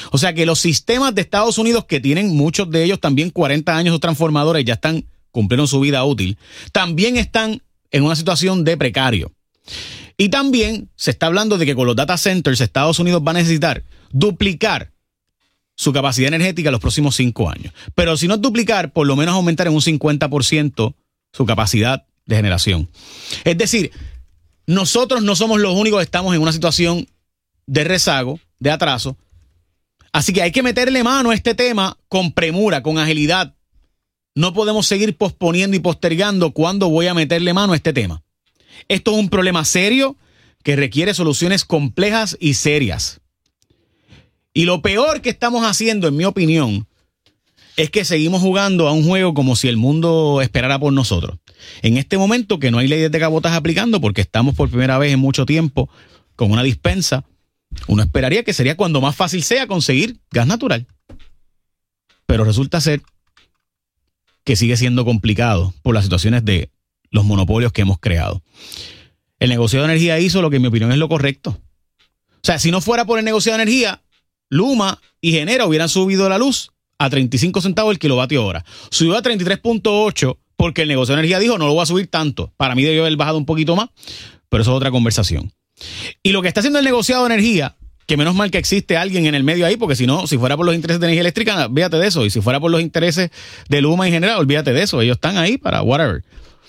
O sea que los sistemas de Estados Unidos, que tienen muchos de ellos también 40 años de transformadores, ya cumplieron su vida útil, también están en una situación de precario. Y también se está hablando de que con los data centers Estados Unidos va a necesitar duplicar su capacidad energética en los próximos 5 años. Pero si no es duplicar, por lo menos aumentar en un 50% su capacidad de generación. Es decir, nosotros no somos los únicos que estamos en una situación de rezago, de atraso. Así que hay que meterle mano a este tema con premura, con agilidad. No podemos seguir posponiendo y postergando cuándo voy a meterle mano a este tema. Esto es un problema serio que requiere soluciones complejas y serias. Y lo peor que estamos haciendo, en mi opinión, es que seguimos jugando a un juego como si el mundo esperara por nosotros. En este momento que no hay leyes de cabotaje aplicando porque estamos por primera vez en mucho tiempo con una dispensa, uno esperaría que sería cuando más fácil sea conseguir gas natural. Pero resulta ser que sigue siendo complicado por las situaciones de los monopolios que hemos creado. El negociado de energía hizo lo que en mi opinión es lo correcto. O sea, si no fuera por el negociado de energía, Luma y Genera hubieran subido la luz a 35 centavos el kilovatio hora. Subió a 33.8 porque el negocio de energía dijo no lo voy a subir tanto. Para mí debió haber bajado un poquito más, pero eso es otra conversación. Y lo que está haciendo el negociado de energía, que menos mal que existe alguien en el medio ahí, porque si no, si fuera por los intereses de energía eléctrica, olvídate de eso. Y si fuera por los intereses de Luma y Genera, olvídate de eso. Ellos están ahí para whatever.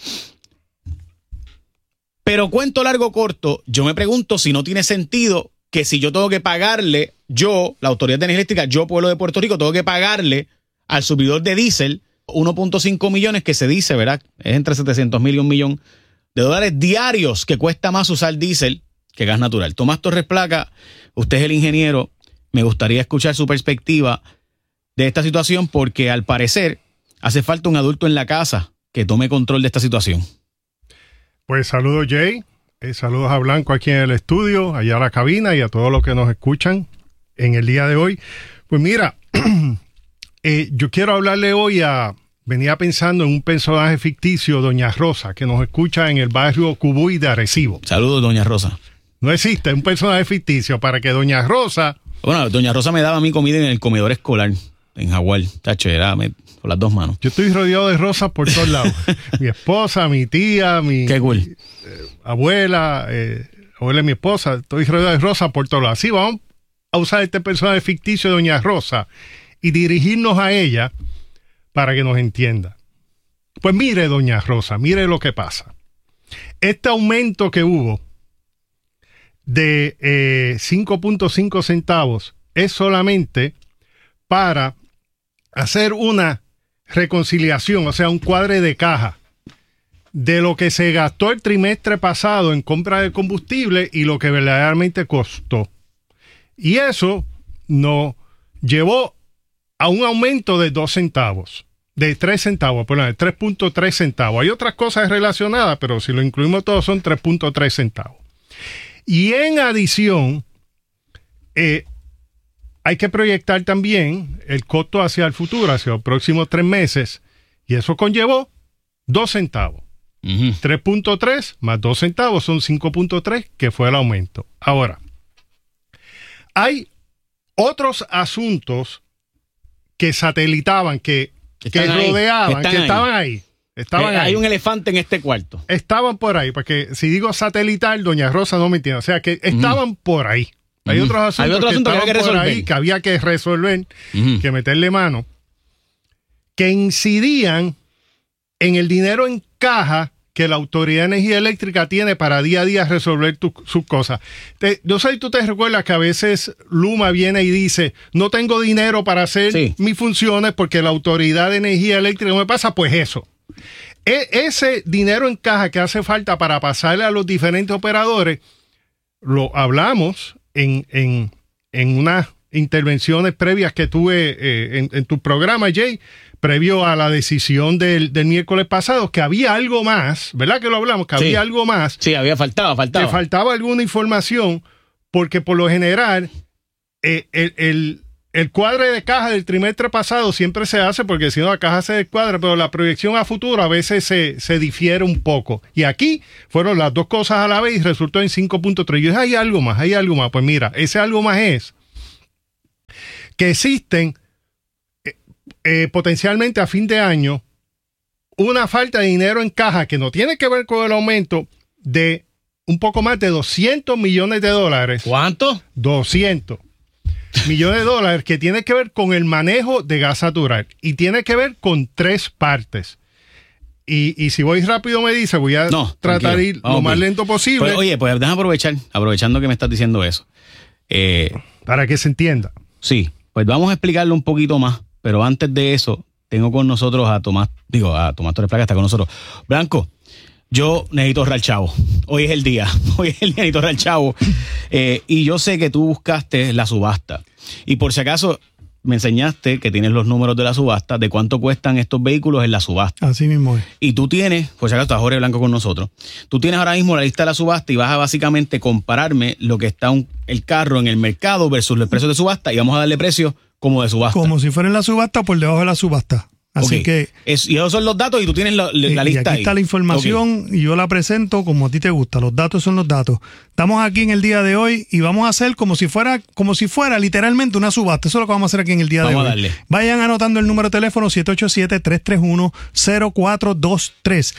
Pero cuento largo corto, yo me pregunto si no tiene sentido que si yo tengo que pagarle, la Autoridad de Energía Eléctrica, pueblo de Puerto Rico, tengo que pagarle al subidor de diésel 1.5 millones que se dice, ¿verdad? Es entre 700,000 y $1 millón diarios que cuesta más usar diésel que gas natural. Tomás Torres Placa, usted es el ingeniero, me gustaría escuchar su perspectiva de esta situación porque al parecer hace falta un adulto en la casa que tome control de esta situación. Pues saludos Jay, saludos a Blanco aquí en el estudio, allá a la cabina y a todos los que nos escuchan en el día de hoy. Pues mira, yo quiero hablarle hoy venía pensando en un personaje ficticio, Doña Rosa, que nos escucha en el barrio Cubuy de Arecibo. Saludos, Doña Rosa. No existe un personaje ficticio para que Doña Rosa... Bueno, Doña Rosa me daba mi comida en el comedor escolar, en Jaguar, tachera, con las dos manos. Yo estoy rodeado de rosas por todos lados. Mi esposa, mi tía, Qué cool. Abuela de mi esposa, estoy rodeado de rosas por todos lados. Así vamos a usar este personaje ficticio de Doña Rosa y dirigirnos a ella para que nos entienda. Pues mire, Doña Rosa, mire lo que pasa. Este aumento que hubo de 5.5 centavos es solamente para hacer una reconciliación, o sea, un cuadre de caja de lo que se gastó el trimestre pasado en compra de combustible y lo que verdaderamente costó. Y eso nos llevó a un aumento de 2 centavos, de 3 centavos, perdón, de 3.3 centavos. Hay otras cosas relacionadas, pero si lo incluimos todo son 3.3 centavos. Y en adición, hay que proyectar también el costo hacia el futuro, hacia los próximos 3 meses, y eso conllevó 2 centavos. 3.3 más 2 centavos son 5.3, que fue el aumento. Ahora, hay otros asuntos que satelitaban, que rodeaban, que estaban ahí. Hay un elefante en este cuarto. Estaban por ahí, porque si digo satelital, Doña Rosa no me entiende. O sea, que estaban por ahí. Hay otros asuntos que había que resolver. Ahí, que había que resolver, que meterle mano, que incidían en el dinero en caja que la Autoridad de Energía Eléctrica tiene para día a día resolver sus cosas. No sé si tú te recuerdas que a veces Luma viene y dice, no tengo dinero para hacer mis funciones porque la Autoridad de Energía Eléctrica no me pasa, pues eso. Ese dinero en caja que hace falta para pasarle a los diferentes operadores, lo hablamos en unas intervenciones previas que tuve en tu programa, Jay, previo a la decisión del miércoles pasado, que había algo más, ¿verdad que lo hablamos? Que había algo más. Sí, faltaba. Que faltaba alguna información, porque por lo general el cuadre de caja del trimestre pasado siempre se hace, porque si no la caja se descuadra, pero la proyección a futuro a veces se difiere un poco. Y aquí fueron las dos cosas a la vez y resultó en 5.3. Yo dije, hay algo más. Pues mira, ese algo más es que existen potencialmente a fin de año una falta de dinero en caja que no tiene que ver con el aumento de un poco más de $200 millones. ¿Cuánto? 200 millones de dólares, que tiene que ver con el manejo de gas natural y tiene que ver con 3 partes. Y si voy rápido me dice, voy a tratar de ir lo más lento posible. Pues, oye, pues déjame aprovechando que me estás diciendo eso. Para que se entienda. Sí, pues vamos a explicarlo un poquito más, pero antes de eso, tengo con nosotros a Tomás Torres Placa, está con nosotros. Blanco, yo necesito ahorrar chavo. Hoy es el día, necesito ahorrar chavo. Y yo sé que tú buscaste la subasta. Y por si acaso me enseñaste que tienes los números de la subasta, de cuánto cuestan estos vehículos en la subasta. Así mismo es. Y tú tienes, por si acaso está Jorge Blanco con nosotros, tú tienes ahora mismo la lista de la subasta y vas a básicamente compararme lo que está el carro en el mercado versus los precios de subasta y vamos a darle precio como de subasta. Como si fuera en la subasta o por debajo de la subasta. Así que... y esos son los datos y tú tienes la lista ahí. Y aquí está la información y yo la presento como a ti te gusta. Los datos son los datos. Estamos aquí en el día de hoy y vamos a hacer como si fuera literalmente una subasta. Eso es lo que vamos a hacer aquí en el día de hoy. Vamos a darle. Vayan anotando el número de teléfono 787-331-0423.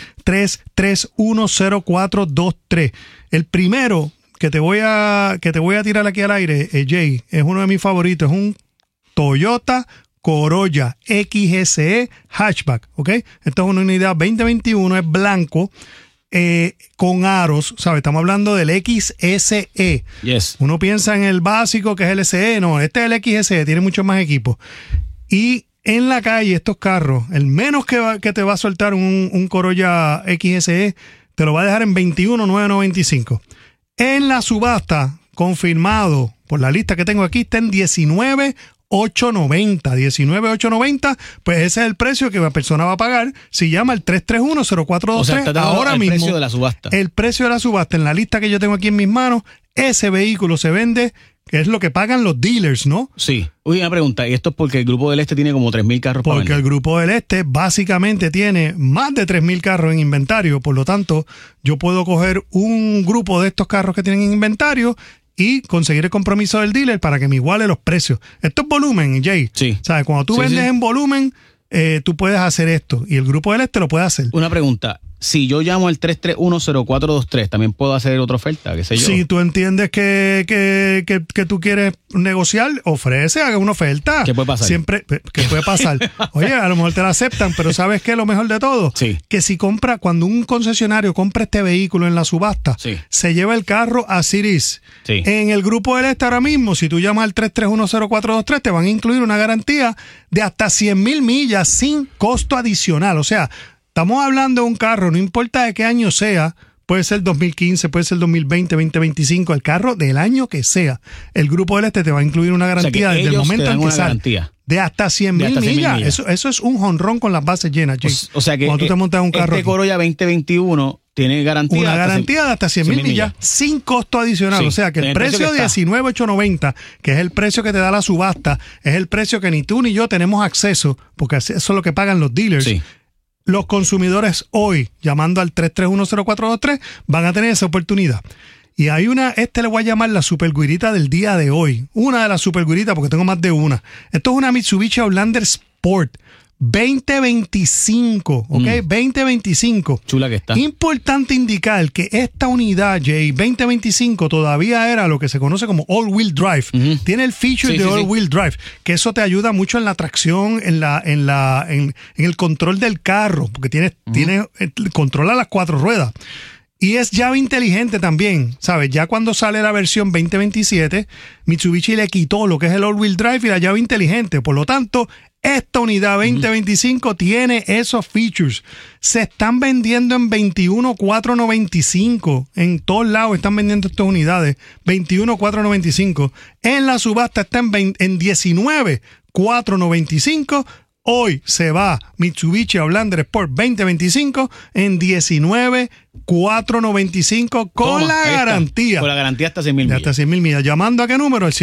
331-0423. El primero que te voy a tirar aquí al aire, Jay, es uno de mis favoritos. Es un Toyota Corolla XSE hatchback, ¿ok? Esto es una unidad 2021, es blanco, con aros, ¿sabes? Estamos hablando del XSE. Yes. Uno piensa en el básico que es el SE, no, este es el XSE, tiene muchos más equipos. Y en la calle, estos carros, el menos que te va a soltar un Corolla XSE, te lo va a dejar en $21,995. En la subasta, confirmado por la lista que tengo aquí, está en $19,890, pues ese es el precio que la persona va a pagar si llama al 331-0423. O sea, ahora mismo. El precio de la subasta. El precio de la subasta, en la lista que yo tengo aquí en mis manos, ese vehículo se vende, que es lo que pagan los dealers, ¿no? Sí. Uy, una pregunta, y esto es porque el Grupo del Este tiene como 3,000 carros para vender. Porque el Grupo del Este básicamente tiene más de 3,000 carros en inventario, por lo tanto, yo puedo coger un grupo de estos carros que tienen en inventario y conseguir el compromiso del dealer para que me iguale los precios. Esto es volumen, Jay. Sí. ¿Sabes? Cuando tú vendes en volumen, tú puedes hacer esto. Y el Grupo del Este lo puede hacer. Una pregunta. Si yo llamo al 331-0423, ¿también puedo hacer otra oferta? ¿Qué sé yo? Si tú entiendes que tú quieres negociar, ofrece, haga una oferta. ¿Qué puede pasar? Siempre, ¿qué puede pasar? Oye, a lo mejor te la aceptan, pero ¿sabes qué es lo mejor de todo? Sí. Que si cuando un concesionario compra este vehículo en la subasta, sí, se lleva el carro a Ciris. Sí. En el Grupo del Este ahora mismo, si tú llamas al 331-0423, te van a incluir una garantía de hasta 100,000 millas sin costo adicional. O sea, estamos hablando de un carro, no importa de qué año sea, puede ser 2015, puede ser 2020, 2025, el carro del año que sea. El Grupo del Este te va a incluir una garantía, o sea, desde el momento en que sale, de hasta 100,000 millas. Eso es un jonrón con las bases llenas, Jay. O sea que cuando tú te montas un carro este Corolla 2021 tiene garantía. Una garantía de hasta 100,000 millas sin costo adicional. Sí, o sea que el precio de $19,890, que es el precio que te da la subasta, es el precio que ni tú ni yo tenemos acceso, porque eso es lo que pagan los dealers. Sí. Los consumidores hoy, llamando al 331-0423, van a tener esa oportunidad. Y hay le voy a llamar la superguirita del día de hoy. Una de las superguiritas, porque tengo más de una. Esto es una Mitsubishi Outlander Sport 2025, ¿ok? 2025. Chula que está. Importante indicar que esta unidad, Jay, 2025 todavía era lo que se conoce como all-wheel drive. Tiene el feature de all-wheel drive, que eso te ayuda mucho en la tracción, en el control del carro, porque controla las 4 ruedas. Y es llave inteligente también, ¿sabes? Ya cuando sale la versión 2027, Mitsubishi le quitó lo que es el all-wheel drive y la llave inteligente. Por lo tanto, esta unidad 2025 tiene esos features. Se están vendiendo en $21,495. En todos lados están vendiendo estas unidades. $21,495. En la subasta está en $19,495. Hoy se va Mitsubishi Outlander Sport 2025 en $19,495 con la garantía. Con la garantía hasta 100,000 millas. Hasta 100,000 millas. Llamando a qué número? El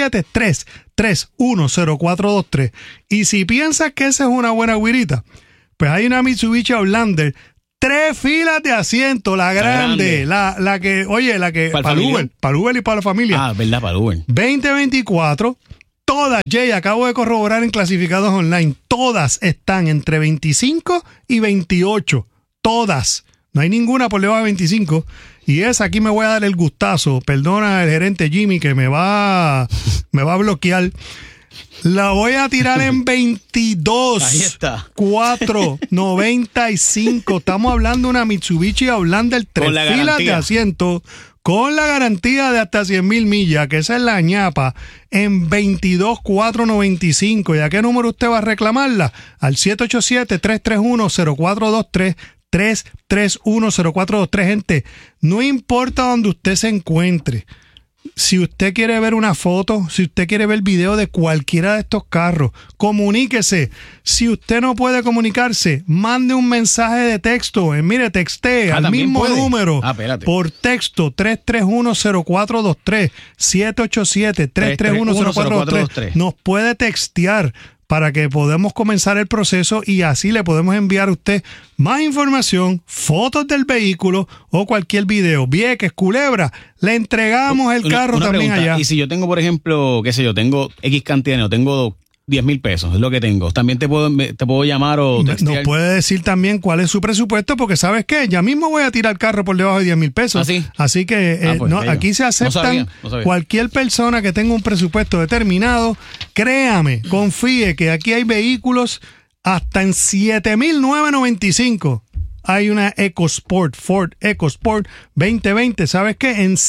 787-331-0423. Y si piensas que esa es una buena guirita, pues hay una Mitsubishi Outlander, 3 filas de asiento, la grande. La que, oye, la que para Uber y para la familia. Ah, verdad, para Uber. 2024. Todas, Jay, acabo de corroborar en clasificados online, todas están entre 25 y 28. Todas. No hay ninguna por debajo de 25. Y esa aquí me voy a dar el gustazo. Perdona el gerente Jimmy que me va a bloquear. La voy a tirar en 22. Ahí está. 495. Estamos hablando de una Mitsubishi Outlander 3 filas de asiento con la garantía de hasta 100,000 millas, que esa es la ñapa, en 22,495. ¿Y a qué número usted va a reclamarla? Al 787-331-0423. 331-0423. Gente, no importa donde usted se encuentre. Si usted quiere ver una foto, si usted quiere ver video de cualquiera de estos carros, comuníquese. Si usted no puede comunicarse, mande un mensaje de texto. Mire, textee al mismo puede. número por texto 331-0423. 787-331-0423. Nos puede textear para que podamos comenzar el proceso y así le podemos enviar a usted más información, fotos del vehículo o cualquier video. Vieques, Culebra, le entregamos el carro una también pregunta, allá. Y si yo tengo, por ejemplo, qué sé yo, tengo X cantidad, no tengo 10,000 pesos, es lo que tengo. También te puedo llamar o textear. Nos puede decir también cuál es su presupuesto, porque ¿sabes qué? Ya mismo voy a tirar carro por debajo de 10,000 pesos. ¿Ah, sí? Así que pues, aquí se aceptan no sabía. cualquier persona que tenga un presupuesto determinado. Créame, confíe que aquí hay vehículos hasta en 7,995. Hay una EcoSport, Ford EcoSport 2020. ¿Sabes qué? En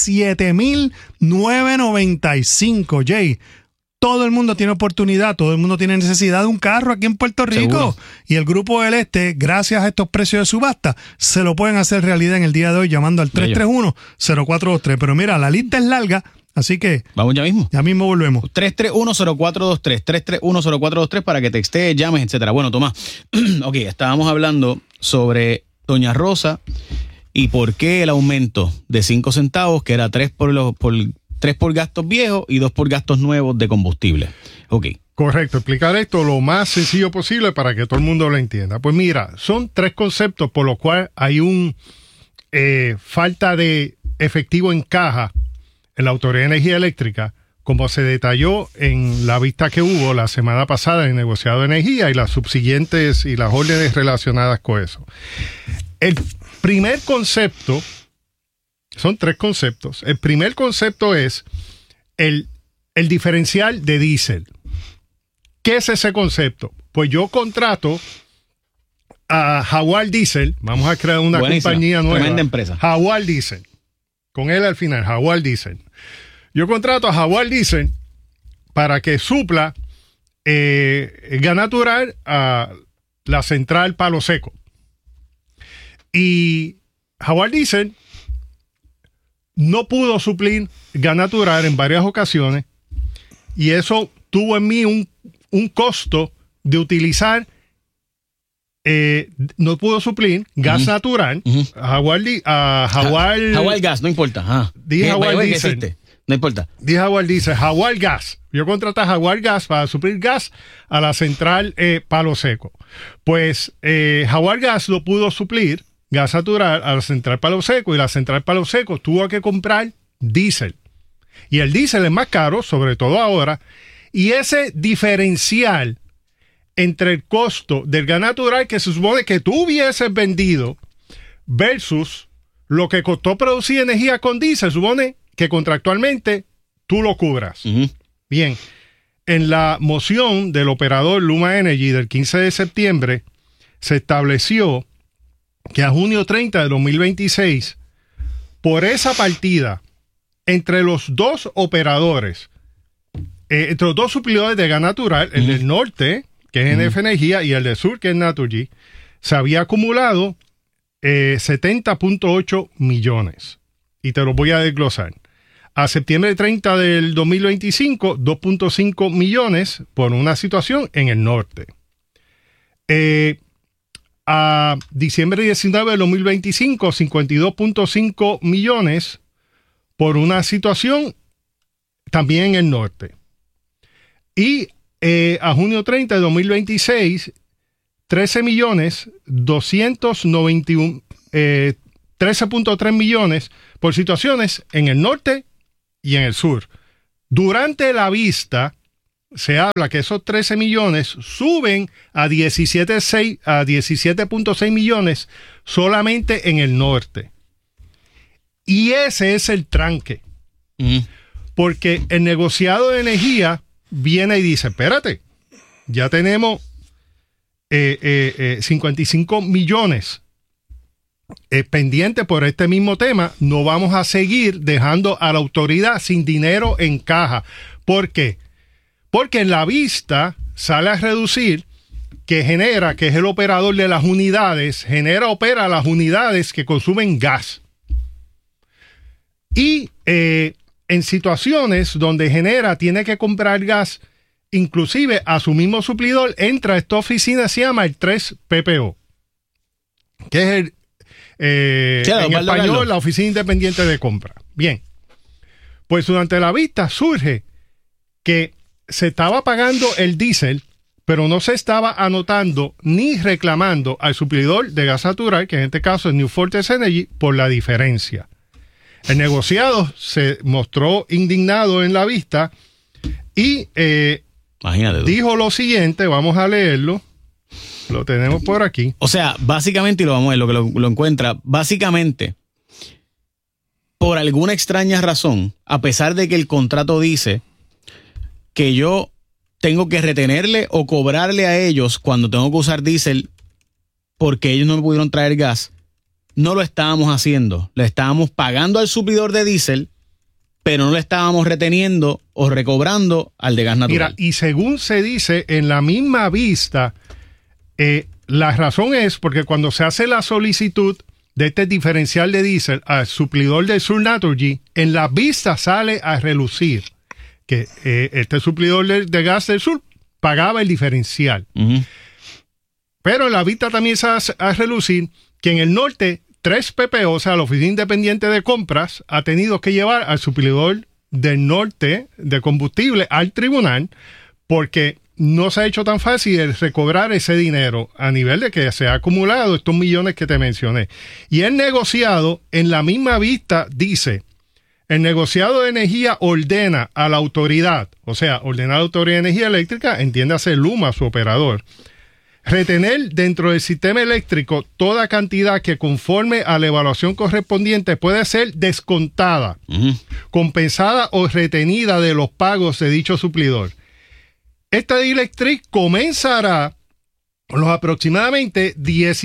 7,995, Jay. Todo el mundo tiene oportunidad, todo el mundo tiene necesidad de un carro aquí en Puerto Rico. Seguro. Y el Grupo del Este, gracias a estos precios de subasta, se lo pueden hacer realidad en el día de hoy llamando al 331-0423. Pero mira, la lista es larga, así que... Vamos ya mismo. Ya mismo volvemos. 331-0423, 331-0423 para que textees, llames, etcétera. Bueno, Tomás, ok, estábamos hablando sobre Doña Rosa y por qué el aumento de 5 centavos, que era 3 por gastos viejos y 2 por gastos nuevos de combustible. Ok. Correcto, explicar esto lo más sencillo posible para que todo el mundo lo entienda. Pues mira, son 3 conceptos por los cuales hay un falta de efectivo en caja en la Autoridad de Energía Eléctrica, como se detalló en la vista que hubo la semana pasada en el negociado de energía y las subsiguientes y las órdenes relacionadas con eso. El primer concepto, son 3 conceptos. El primer concepto es el diferencial de diésel. ¿Qué es ese concepto? Pues yo contrato a Jaguar Diesel, vamos a crear una compañía nueva. Tremenda empresa. Jaguar Diesel. Con él al final, Jaguar Diesel. Yo contrato a Jaguar Diesel para que supla gas natural a la central Palo Seco. Y Jaguar Diesel no pudo suplir gas natural en varias ocasiones y eso tuvo en mí un costo de utilizar, no pudo suplir gas natural. Jaguar Gas, no importa. Dije Jaguar Diesel. No importa. Dije Jaguar Diesel, Jaguar Gas. Yo contraté a Jaguar Gas para suplir gas a la central Palo Seco. Pues Jaguar Gas lo pudo suplir gas natural a la central Palo Seco y la central Palo Seco tuvo que comprar diésel. Y el diésel es más caro, sobre todo ahora, y ese diferencial entre el costo del gas natural que se supone que tú hubieses vendido versus lo que costó producir energía con diésel, supone que contractualmente tú lo cubras. Bien, en la moción del operador Luma Energy del 15 de septiembre se estableció que a junio 30 de 2026, por esa partida, entre los 2 operadores, entre los 2 suplidores de gas natural, el del norte, que es NF Energía, y el del sur, que es Naturgy, se había acumulado 70.8 millones. Y te los voy a desglosar. A septiembre 30 del 2025, 2.5 millones por una situación en el norte. A diciembre 19 del 2025, 52.5 millones por una situación también en el norte. Y a junio 30 de 2026, 13.3 millones por situaciones en el norte y en el sur. Durante la vista, se habla que esos 13 millones suben a 17.6 millones solamente en el norte. Y ese es el tranque. Porque el negociado de energía viene y dice, espérate, ya tenemos 55 millones pendientes por este mismo tema. No vamos a seguir dejando a la autoridad sin dinero en caja. ¿Por qué? Porque en la vista sale a reducir que genera, que es el operador de las unidades, opera las unidades que consumen gas. Y en situaciones donde genera tiene que comprar gas, inclusive a su mismo suplidor, entra a esta oficina, se llama el 3 PPO, que es en español la Oficina Independiente de Compra. Bien, pues durante la vista surge que se estaba pagando el diésel, pero no se estaba anotando ni reclamando al suplidor de gas natural, que en este caso es New Fortress Energy, por la diferencia. El negociado se mostró indignado en la vista y dijo lo siguiente, vamos a leerlo, lo tenemos por aquí. O sea, básicamente, y lo vamos a ver, lo que lo encuentra, básicamente, por alguna extraña razón, a pesar de que el contrato dice que yo tengo que retenerle o cobrarle a ellos cuando tengo que usar diésel porque ellos no me pudieron traer gas, no lo estábamos haciendo. Le estábamos pagando al suplidor de diésel, pero no le estábamos reteniendo o recobrando al de gas natural. Mira, y según se dice en la misma vista, la razón es porque cuando se hace la solicitud de este diferencial de diésel al suplidor de Sur Naturgy, en la vista sale a relucir que este suplidor de gas del sur pagaba el diferencial. Pero en la vista también se hace a relucir que en el norte 3 PPO, o sea, la Oficina Independiente de Compras, ha tenido que llevar al suplidor del norte de combustible al tribunal porque no se ha hecho tan fácil el recobrar ese dinero a nivel de que se ha acumulado estos millones que te mencioné. Y el negociado en la misma vista dice: el negociado de energía ordena a la autoridad, o sea, ordena a la Autoridad de Energía Eléctrica, entiéndase Luma, su operador, retener dentro del sistema eléctrico toda cantidad que conforme a la evaluación correspondiente puede ser descontada, compensada o retenida de los pagos de dicho suplidor. Esta directriz comenzará los aproximadamente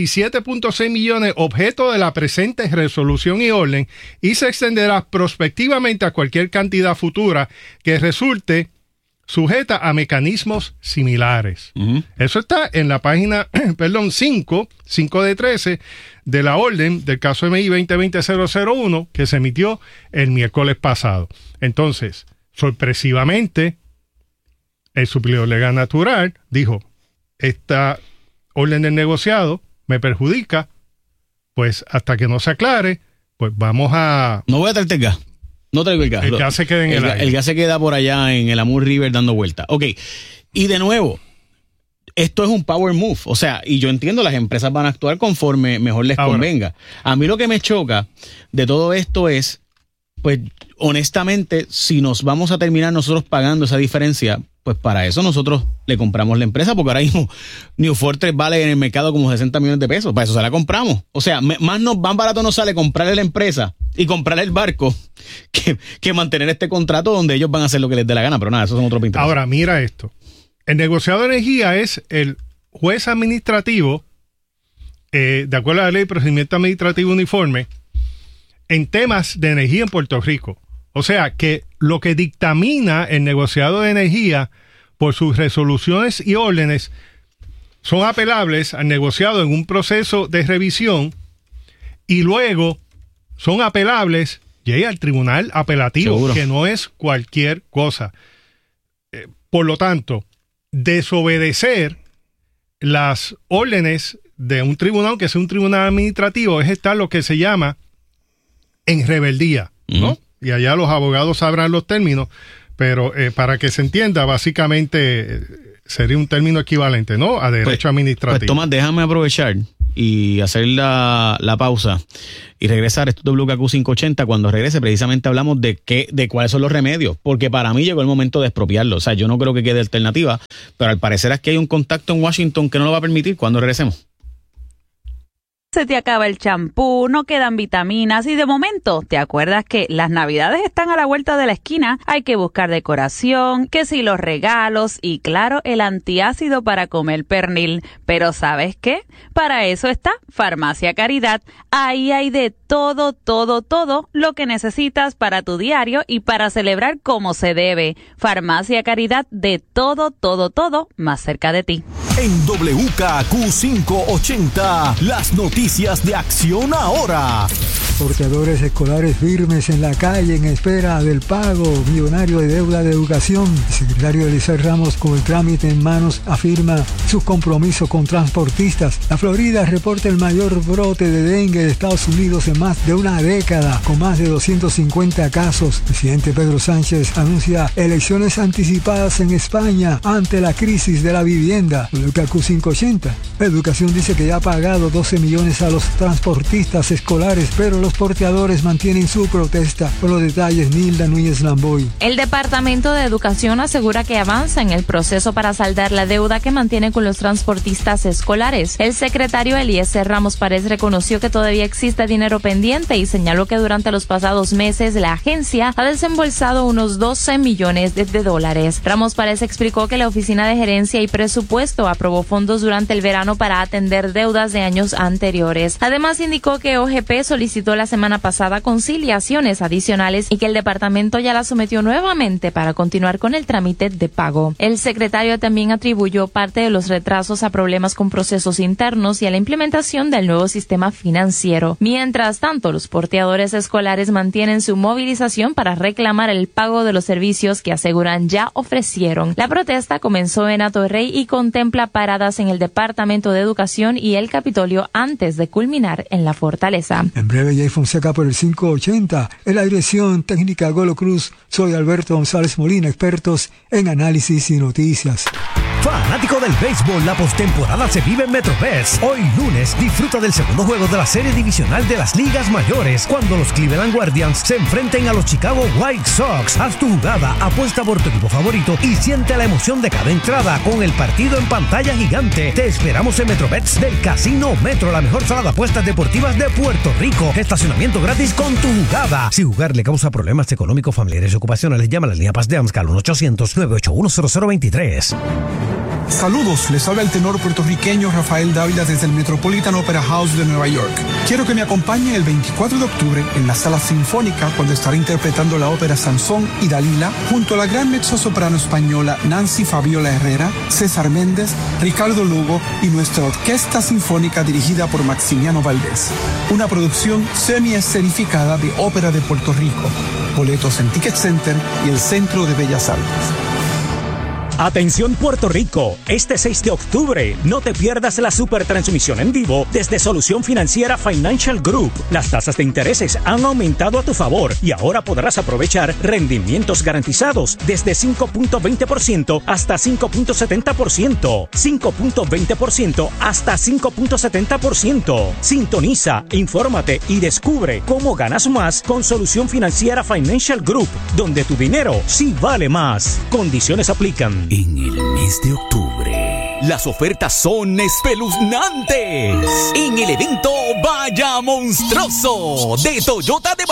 17.6 millones objeto de la presente resolución y orden y se extenderá prospectivamente a cualquier cantidad futura que resulte sujeta a mecanismos similares. Eso está en la página 5 de 13 de la orden del caso MI 2020-001 que se emitió el miércoles pasado. Entonces, sorpresivamente, el suplidor de gas natural dijo: esta orden del negociado me perjudica, pues hasta que no se aclare, pues vamos a... No voy a traerte el gas. No traigo el gas. El gas se queda en el aire. El gas se queda por allá en el Amur River dando vuelta. Ok. Y de nuevo, esto es un power move. O sea, y yo entiendo, las empresas van a actuar conforme mejor les convenga. A mí lo que me choca de todo esto es, pues, honestamente, si nos vamos a terminar nosotros pagando esa diferencia, pues para eso nosotros le compramos la empresa, porque ahora mismo New Fortress vale en el mercado como 60 millones de pesos. Para eso se la compramos. O sea, más barato nos sale comprarle la empresa y comprarle el barco que mantener este contrato donde ellos van a hacer lo que les dé la gana. Pero nada, eso son otros 20 pesos. Ahora, mira esto. El negociado de energía es el juez administrativo, de acuerdo a la ley de procedimiento administrativo uniforme, en temas de energía en Puerto Rico. O sea, que lo que dictamina el negociado de energía por sus resoluciones y órdenes son apelables al negociado en un proceso de revisión y luego son apelables al tribunal apelativo. Seguro. Que no es cualquier cosa. Por lo tanto, desobedecer las órdenes de un tribunal, que sea un tribunal administrativo, es estar lo que se llama en rebeldía, ¿no? Y allá los abogados sabrán los términos, pero para que se entienda, básicamente sería un término equivalente, ¿no? A derecho administrativo. Pues Tomás, déjame aprovechar y hacer la pausa y regresar. Esto es WKQ 580. Cuando regrese, precisamente hablamos de cuáles son los remedios, porque para mí llegó el momento de expropiarlo. O sea, yo no creo que quede alternativa, pero al parecer es que hay un contacto en Washington que no lo va a permitir. Cuando regresemos. Se te acaba el champú, no quedan vitaminas y de momento te acuerdas que las navidades están a la vuelta de la esquina. Hay que buscar decoración, que si los regalos y claro, el antiácido para comer pernil. Pero ¿sabes qué? Para eso está Farmacia Caridad. Ahí hay de todo lo que necesitas para tu diario y para celebrar como se debe. Farmacia Caridad, de todo más cerca de ti. En WKQ 580, las noticias de Acción Ahora. Porteadores escolares firmes en la calle en espera del pago millonario de deuda de educación. El secretario Eliezer Ramos, con el trámite en manos, afirma su compromiso con transportistas. La Florida reporta el mayor brote de dengue de Estados Unidos en más de una década, con más de 250 casos. El presidente Pedro Sánchez anuncia elecciones anticipadas en España ante la crisis de la vivienda. WKQ 580. La educación dice que ya ha pagado 12 millones a los transportistas escolares, pero los porteadores mantienen su protesta. Por los detalles, Nilda Núñez Lamboy. El Departamento de Educación asegura que avanza en el proceso para saldar la deuda que mantiene con los transportistas escolares. El secretario Eliezer Ramos Párez reconoció que todavía existe dinero pendiente y señaló que durante los pasados meses la agencia ha desembolsado unos 12 millones de dólares. Ramos Párez explicó que la Oficina de Gerencia y Presupuesto aprobó fondos durante el verano para atender deudas de años anteriores. Además, indicó que OGP solicitó la semana pasada conciliaciones adicionales y que el departamento ya la sometió nuevamente para continuar con el trámite de pago. El secretario también atribuyó parte de los retrasos a problemas con procesos internos y a la implementación del nuevo sistema financiero. Mientras tanto, los porteadores escolares mantienen su movilización para reclamar el pago de los servicios que aseguran ya ofrecieron. La protesta comenzó en Atorrey y contempla paradas en el Departamento de Educación y el Capitolio antes de culminar en la Fortaleza. En breve, Jay Fonseca por el 580. En la dirección técnica Golo Cruz, soy Alberto González Molina, expertos en análisis y noticias. Fanático del béisbol, la postemporada se vive en MetroBest. Hoy lunes, disfruta del segundo juego de la serie divisional de las ligas mayores, cuando los Cleveland Guardians se enfrenten a los Chicago White Sox. Haz tu jugada, apuesta por tu equipo favorito y siente la emoción de cada entrada con el partido en pantalla gigante. Te esperamos en MetroBets del Casino Metro, la mejor sala de apuestas deportivas de Puerto Rico. Estacionamiento gratis con tu jugada. Si jugar le causa problemas económicos, familiares y ocupacionales, llama a la línea Paz de AMSCA al 1-800-981-0023. Saludos, les habla el tenor puertorriqueño Rafael Dávila desde el Metropolitan Opera House de Nueva York. Quiero que me acompañen el 24 de octubre en la Sala Sinfónica, cuando estaré interpretando la ópera Sansón y Dalila junto a la gran mezzosoprano española Nancy Fabiola Herrera, César Méndez, Ricardo Lugo y nuestra Orquesta Sinfónica dirigida por Maximiano Valdés. Una producción semi-escenificada de Ópera de Puerto Rico. Boletos en Ticket Center y el Centro de Bellas Artes. Atención Puerto Rico, este 6 de octubre no te pierdas la supertransmisión en vivo desde Solución Financiera Financial Group. Las tasas de intereses han aumentado a tu favor y ahora podrás aprovechar rendimientos garantizados desde 5.20% hasta 5.70%, 5.20% hasta 5.70%. Sintoniza, infórmate y descubre cómo ganas más con Solución Financiera Financial Group, donde tu dinero sí vale más. Condiciones aplican. En el mes de octubre, las ofertas son espeluznantes. En el evento Vaya Monstruoso de Toyota de